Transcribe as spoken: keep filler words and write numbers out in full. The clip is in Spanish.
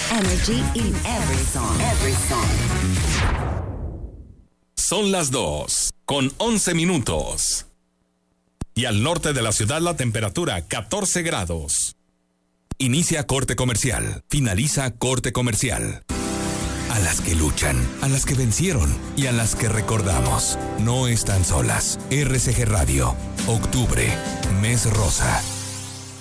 Energy in every song. Every song. Son las dos, con once minutos. Y al norte de la ciudad la temperatura catorce grados. Inicia corte comercial, finaliza corte comercial. A las que luchan, a las que vencieron y a las que recordamos. No están solas. R C G Radio, octubre, mes rosa.